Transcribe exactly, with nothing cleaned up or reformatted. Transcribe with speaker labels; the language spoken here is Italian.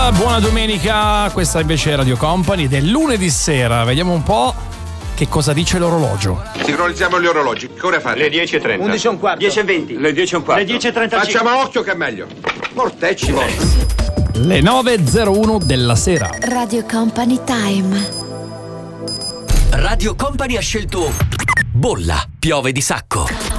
Speaker 1: buona domenica, questa invece è Radio Company ed è lunedì sera, vediamo un po' che cosa dice l'orologio.
Speaker 2: Sincronizziamo gli orologi, che ore fate?
Speaker 3: Le dieci e trenta.
Speaker 4: undici e un quarto.
Speaker 3: dieci e venti.
Speaker 2: Le dieci e un quarto.
Speaker 3: Le dieci e trentacinque.
Speaker 2: Facciamo occhio che è meglio. Mortecci vostri.
Speaker 1: Le nove e zero uno della sera.
Speaker 5: Radio Company Time.
Speaker 6: Radio Company ha scelto Bolla, piove di sacco.